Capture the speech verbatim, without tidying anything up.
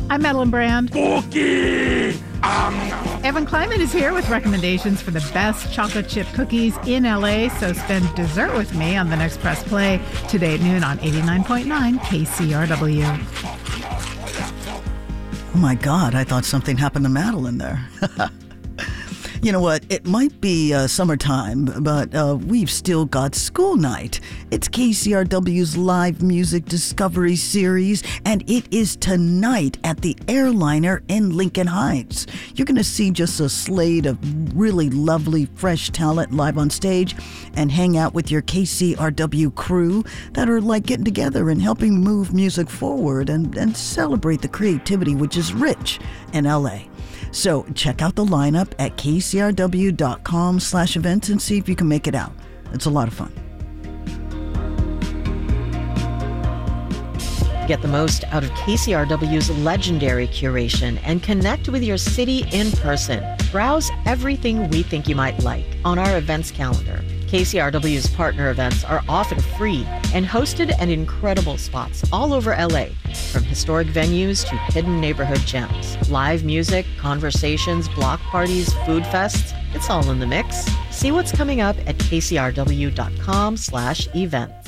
I'm Madeline Brand. Cookie! Evan Kleiman is here with recommendations for the best chocolate chip cookies in L A, so spend dessert with me on the next Press Play today at noon on eighty-nine point nine K C R W. Oh my God, I thought something happened to Madeline there. You know what? It might be uh, summertime, but uh, we've still got school night. It's K C R W's live music discovery series, and it is tonight at the Airliner in Lincoln Heights. You're going to see just a slate of really lovely, fresh talent live on stage and hang out with your K C R W crew that are like getting together and helping move music forward and, and celebrate the creativity which is rich in L A. So check out the lineup at kcrw.com slash events and see if you can make it out. It's a lot of fun. Get the most out of K C R W's legendary curation and connect with your city in person. Browse everything we think you might like on our events calendar. K C R W's partner events are often free and hosted at incredible spots all over L A, from historic venues to hidden neighborhood gems. Live music, conversations, block parties, food fests, it's all in the mix. See what's coming up at kcrw.com slash events.